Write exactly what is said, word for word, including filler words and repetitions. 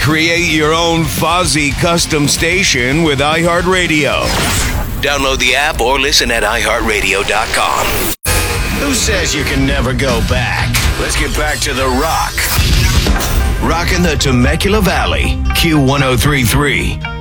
Create your own Fozzy custom station with iHeartRadio. Download the app or listen at i heart radio dot com. Who says you can never go back? Let's get back to the rock. Rockin' the Temecula Valley, Q one oh three point three.